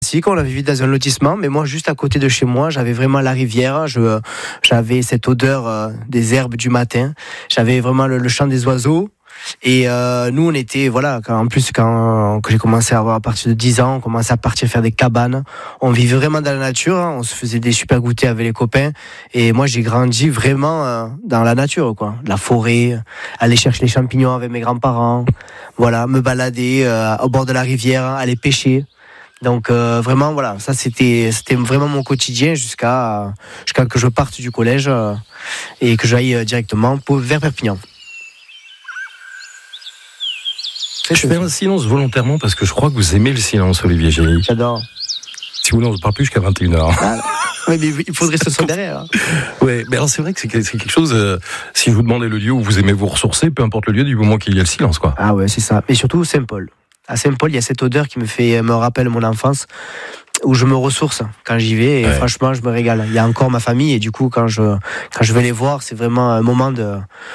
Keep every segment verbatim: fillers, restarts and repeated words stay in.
classique, on avait vécu dans un lotissement, mais moi, juste à côté de chez moi, j'avais vraiment la rivière, je, j'avais cette odeur euh, des herbes du matin, j'avais vraiment le, le chant des oiseaux. Et euh, nous on était voilà quand, en plus quand, quand j'ai commencé à avoir à partir de dix ans, on commençait à partir faire des cabanes, on vivait vraiment dans la nature, hein, on se faisait des super goûters avec les copains et moi j'ai grandi vraiment euh, dans la nature quoi, la forêt, aller chercher les champignons avec mes grands-parents, voilà, me balader euh, au bord de la rivière, aller pêcher. Donc euh, vraiment voilà, ça c'était c'était vraiment mon quotidien jusqu'à jusqu'à que je parte du collège euh, et que j'aille euh, directement pour, vers Perpignan. Je fais un silence volontairement parce que je crois que vous aimez le silence, Olivier Gély. J'adore. Si vous voulez, on ne parle plus jusqu'à vingt et une heures. Ah, oui, mais il faudrait se sentir derrière. Hein. Oui, mais alors c'est vrai que c'est quelque chose, euh, si je vous demandais le lieu où vous aimez vous ressourcer, peu importe le lieu, du moment qu'il y a le silence, quoi. Ah ouais, c'est ça. Et surtout Saint-Paul. À Saint-Paul, il y a cette odeur qui me fait, me rappelle mon enfance, où je me ressource quand j'y vais, et ouais. Franchement, je me régale. Il y a encore ma famille, et du coup, quand je, quand je vais les voir, c'est vraiment un moment de...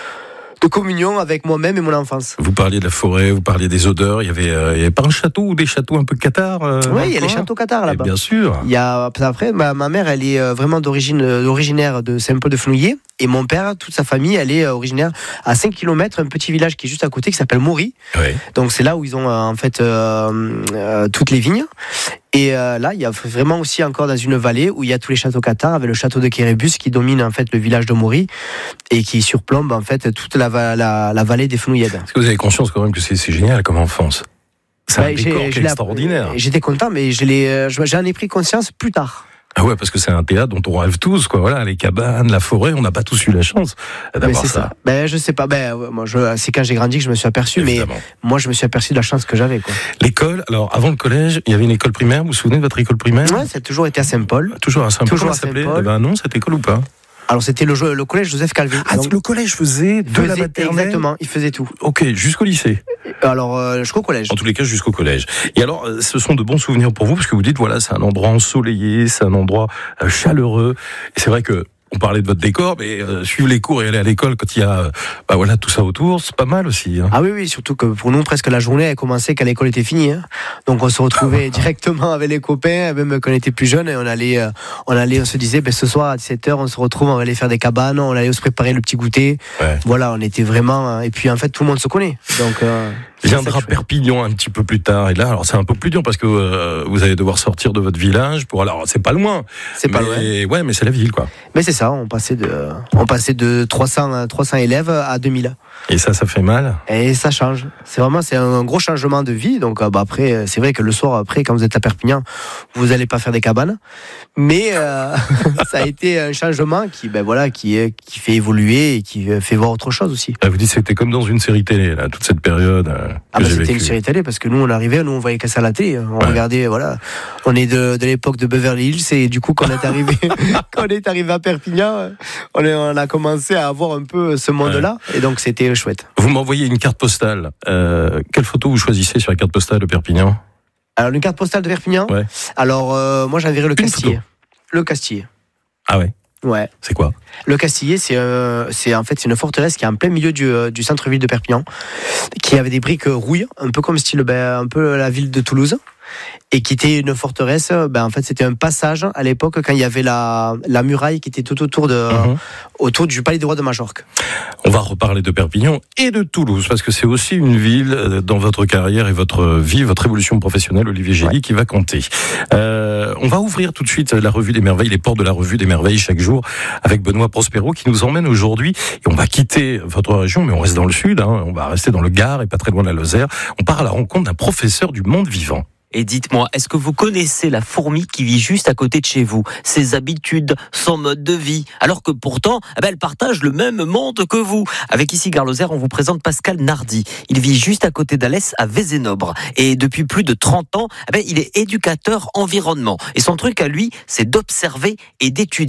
de communion avec moi-même et mon enfance. Vous parliez de la forêt, vous parliez des odeurs. Il y avait, euh, il y avait pas un château ou des châteaux un peu cathares euh, Oui, il y a les châteaux cathares là-bas. Et bien sûr. Il y a après ma, ma mère, elle est vraiment d'origine originaire de Saint-Paul-de-Fenouillet et mon père, toute sa famille, elle est originaire à cinq kilomètres, un petit village qui est juste à côté qui s'appelle Maury. Oui. Donc c'est là où ils ont euh, en fait euh, euh, toutes les vignes. Et euh, là, il y a vraiment aussi encore dans une vallée où il y a tous les châteaux cathares avec le château de Kérébus qui domine en fait le village de Maury et qui surplombe en fait toute la, la, la vallée des Fenouillèdes. Est-ce que vous avez conscience quand même que c'est, c'est génial comme enfance? C'est bah, un décor qui est extraordinaire. J'étais content, mais je l'ai, j'en ai pris conscience plus tard. Ah ouais, parce que c'est un théâtre dont on rêve tous, quoi. Voilà, les cabanes, la forêt, on n'a pas tous eu la chance d'avoir mais c'est ça. ça. Ben je sais pas. Ben moi, je, c'est quand j'ai grandi que je me suis aperçu, Évidemment. mais moi je me suis aperçu de la chance que j'avais, quoi. L'école, alors avant le collège, il y avait une école primaire. Vous vous souvenez de votre école primaire? Ouais, ça a toujours été à Saint-Paul. Toujours à Saint-Paul. Toujours Comment à ça s'appelait? Saint-Paul. Eh ben non, cette école ou pas? Alors c'était le, le collège Joseph Calvé. Ah, donc, le collège faisait de faisait, la maternelle. Exactement, il faisait tout. Ok, jusqu'au lycée. Alors euh, jusqu'au collège. En tous les cas, jusqu'au collège. Et alors, ce sont de bons souvenirs pour vous parce que vous dites voilà, c'est un endroit ensoleillé, c'est un endroit euh, chaleureux. Et c'est vrai que on parlait de votre décor, mais euh, suivre les cours et aller à l'école quand il y a euh, bah voilà tout ça autour, c'est pas mal aussi. Hein. Ah oui, oui, surtout que pour nous, presque la journée elle commençait quand l'école était finie. Hein. Donc on se retrouvait directement avec les copains, même quand on était plus jeunes, et on allait, euh, on allait, on se disait, ben ce soir à dix-sept heures, on se retrouve, on va aller faire des cabanes, on allait se préparer le petit goûter. Ouais. Voilà, on était vraiment. Et puis en fait, tout le monde se connaît. Donc euh, viendra Perpignan un petit peu plus tard. Et là, alors c'est un peu plus dur parce que euh, vous allez devoir sortir de votre village pour. Alors c'est pas loin. C'est pas loin. Ouais, mais c'est la ville, quoi. Mais c'est ça. On passait de, on passait de trois cents, trois cents élèves à deux mille. Et ça, ça fait mal. Et ça change. C'est vraiment, c'est un gros changement de vie. Donc, bah, après, c'est vrai que le soir, après, quand vous êtes à Perpignan, vous n'allez pas faire des cabanes. Mais euh, ça a été un changement qui, ben voilà, qui, qui fait évoluer et qui fait voir autre chose aussi. Là, vous dites, c'était comme dans une série télé, là, toute cette période. Euh, ah, bah, c'était vécu. une série télé parce que nous, on arrivait, nous, on voyait que ça à la télé. On ouais. regardait, voilà. On est de, de l'époque de Beverly Hills et du coup, quand on est arrivé, quand on est arrivé à Perpignan, on, est, on a commencé à avoir un peu ce monde-là. Ouais. Et donc, c'était chouette. Vous m'envoyez une carte postale. Euh, quelle photo vous choisissez sur la carte postale de Perpignan? Alors, une carte postale de Perpignan ouais. Alors, euh, moi, j'enverrai le une Castillet. Photo. Le Castillet. Ah ouais? Ouais. C'est quoi? Le Castillet, c'est, euh, c'est en fait c'est une forteresse qui est en plein milieu du, euh, du centre-ville de Perpignan, qui avait des briques rouilles, un peu comme style, ben, un peu la ville de Toulouse. Et qui était une forteresse, ben en fait c'était un passage à l'époque quand il y avait la, la muraille qui était tout autour, de, mmh. autour du palais des rois de Majorque. On va reparler de Perpignan et de Toulouse, parce que c'est aussi une ville dans votre carrière et votre vie, votre évolution professionnelle, Olivier Gély, ouais. qui va compter. Euh, on va ouvrir tout de suite la revue des merveilles, les portes de la revue des merveilles chaque jour, avec Benoît Prospero qui nous emmène aujourd'hui, et on va quitter votre région, mais on reste dans le sud, hein, on va rester dans le Gard et pas très loin de la Lozère. On part à la rencontre d'un professeur du monde vivant. Et dites-moi, est-ce que vous connaissez la fourmi qui vit juste à côté de chez vous, ses habitudes, son mode de vie, alors que pourtant, eh ben, elle partage le même monde que vous. Avec ici Gare Lozère, on vous présente Pascal Nardi. Il vit juste à côté d'Alès, à Vézénobre. Et depuis plus de trente ans, eh ben, il est éducateur environnement. Et son truc à lui, c'est d'observer et d'étudier.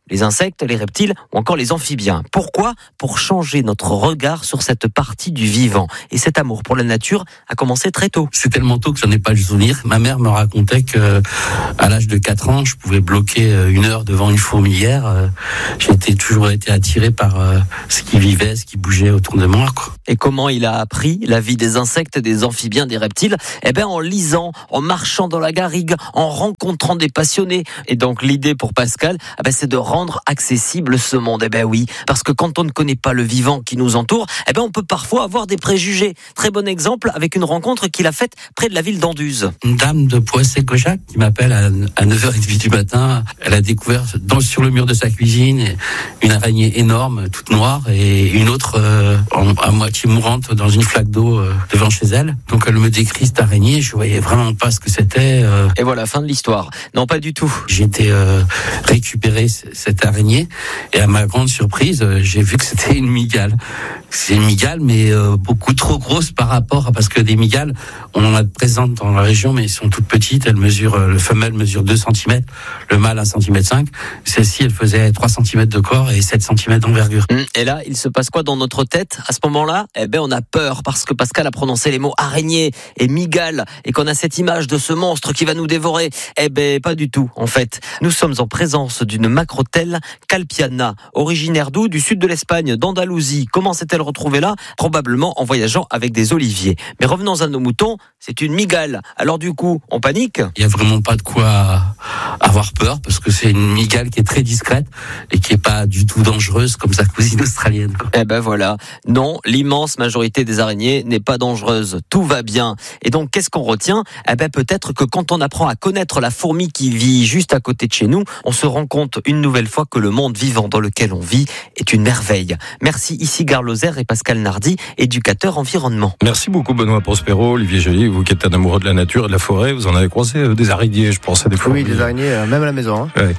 les insectes, les reptiles ou encore les amphibiens. Pourquoi ? Pour changer notre regard sur cette partie du vivant. Et cet amour pour la nature a commencé très tôt. C'est tellement tôt que j'en ai pas le souvenir. Ma mère me racontait que à l'âge de quatre ans, je pouvais bloquer une heure devant une fourmilière. J'ai toujours été attiré par ce qui vivait, ce qui bougeait autour de moi, quoi. Et comment il a appris la vie des insectes, des amphibiens, des reptiles ? Eh bien, en lisant, en marchant dans la garrigue, en rencontrant des passionnés. Et donc, l'idée pour Pascal, eh ben, c'est de rendre accessible ce monde. Eh bien oui, parce que quand on ne connaît pas le vivant qui nous entoure, eh ben, on peut parfois avoir des préjugés. Très bon exemple avec une rencontre qu'il a faite près de la ville d'Anduze. Une dame de Poissy-Cojac qui m'appelle à, à neuf heures trente du matin. Elle a découvert dans, sur le mur de sa cuisine une araignée énorme, toute noire, et une autre euh, en, à moitié mourante dans une flaque d'eau euh, devant chez elle. Donc elle me décrit cette araignée, je voyais vraiment pas ce que c'était. Euh... Et voilà, fin de l'histoire. Non, pas du tout. J'ai été euh, récupérer c- cette araignée et à ma grande surprise, euh, j'ai vu que c'était une mygale. C'est une mygale, mais euh, beaucoup trop grosse par rapport à, parce que des mygales, on en a de présentes dans la région, mais elles sont toutes petites. Elles mesurent, le femelle mesure deux centimètres, le mâle un centimètre cinq. Celle-ci, elle faisait trois centimètres de corps et sept centimètres d'envergure. Et là, il se passe quoi dans notre tête à ce moment-là ? Eh ben, on a peur parce que Pascal a prononcé les mots araignée et mygale et qu'on a cette image de ce monstre qui va nous dévorer. Eh ben, pas du tout, en fait. Nous sommes en présence d'une macrotelle calpiana, originaire d'où ? Du sud de l'Espagne, d'Andalousie. Comment s'est-elle retrouvée là ? Probablement en voyageant avec des oliviers. Mais revenons à nos moutons, c'est une mygale. Alors du coup, on panique ? Il y a vraiment pas de quoi avoir peur parce que c'est une mygale qui est très discrète et qui est pas du tout dangereuse comme sa cousine australienne, quoi. Eh ben voilà. Non, l'immense majorité des araignées n'est pas dangereuse. Tout va bien. Et donc, qu'est-ce qu'on retient ? Eh ben peut-être que quand on apprend à connaître la fourmi qui vit juste à côté de chez nous, on se rend compte une nouvelle fois que le monde vivant dans lequel on vit est une merveille. Merci ici Gare Lozère et Pascal Nardi, éducateur environnement. Merci beaucoup Benoît Prospero, Olivier Gély, vous qui êtes un amoureux de la nature et de la forêt, vous en avez croisé euh, des araignées, je pense, à des fourmis. Oui, des araignées, euh, même à la maison. Hein. Ouais.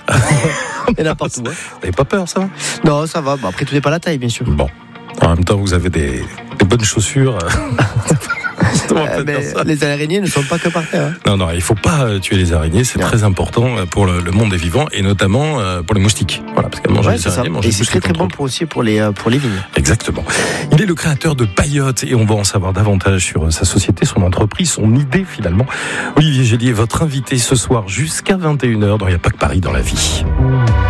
Et n'importe où. Hein. Vous n'avez pas peur, ça ? Non, ça va. Bon, après, tout n'est pas la taille, bien sûr. Bon. En même temps, vous avez des, des bonnes chaussures. Euh, mais les araignées ne sont pas que par terre. Hein. Non, non, il ne faut pas tuer les araignées. C'est non. très important pour le, le monde des vivants et notamment pour les moustiques. Voilà, parce qu'elles mangent ouais, les araignées. Mangent et c'est très très bon pour aussi pour les, pour les vignes. Exactement. Il est le créateur de Paillote et on va en savoir davantage sur sa société, son entreprise, son idée finalement. Olivier Gély est votre invité ce soir jusqu'à vingt et une heures dans Il n'y a pas que Paris dans la vie.